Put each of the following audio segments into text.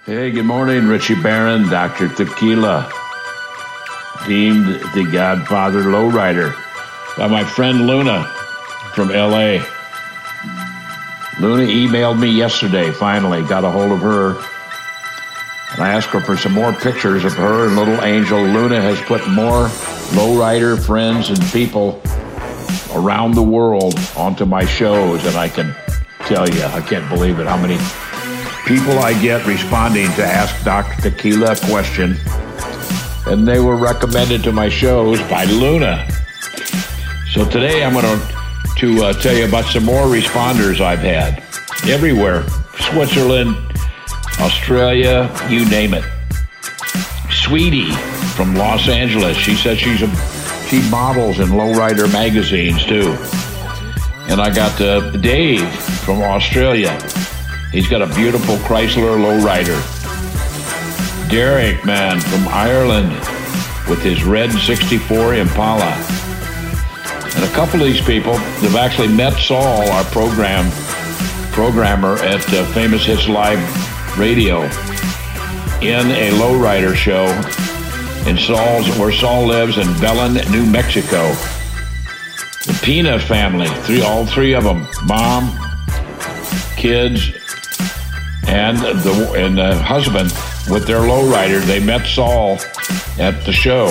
Hey, good morning, Richie Barron, Dr. Tequila, deemed the Godfather Lowrider by my friend Luna from L.A. Luna emailed me yesterday, finally, got a hold of her, and I asked her for some more pictures of her and little Angel. Luna has put more lowrider friends and people around the world onto my shows, and I can tell you, I can't believe it, how many people I get responding to Ask Dr. Tequila a question, and they were recommended to my shows by Luna. So today I'm going to tell you about some more responders I've had everywhere. Switzerland, Australia, you name it. Sweetie from Los Angeles, she says she models in lowrider magazines too. And I got Dave from Australia. He's got a beautiful Chrysler lowrider. Derek, man, from Ireland with his red 64 Impala. And a couple of these people have actually met Saul, our programmer at Famous Hits Live Radio, in a lowrider show where Saul lives in Belen, New Mexico. The Pina family, all three of them, mom, kids, and the husband with their lowrider. They met Saul at the show.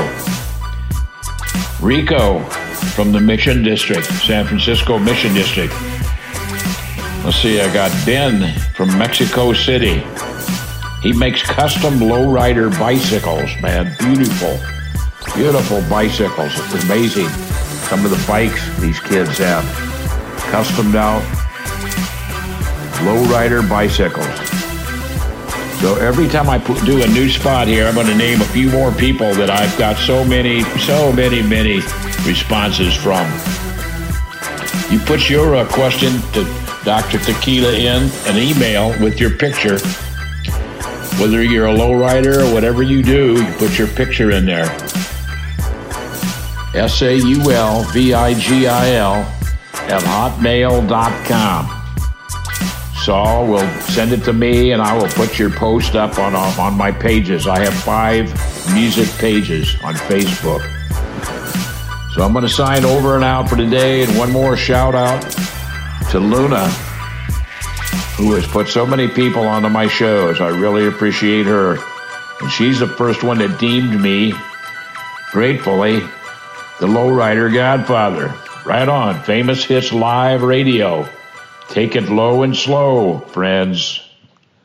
Rico from the Mission District, San Francisco Mission District. Let's see, I got Ben from Mexico City. He makes custom lowrider bicycles, man. Beautiful bicycles. It's amazing. Some of the bikes these kids have. Customed out lowrider bicycles. So every time I do a new spot here, I'm going to name a few more people that I've got so many responses from. You put your question to Dr. Tequila in an email with your picture. Whether you're a lowrider or whatever you do, you put your picture in there. SAULVIGIL@hotmail.com. Saul will send it to me, and I will put your post up on my pages. I have 5 music pages on Facebook. So I'm going to sign over and out for today. And one more shout out to Luna, who has put so many people onto my shows. I really appreciate her. And she's the first one that deemed me, gratefully, the lowrider godfather. Right on, Famous Hits Live Radio. Take it low and slow, friends.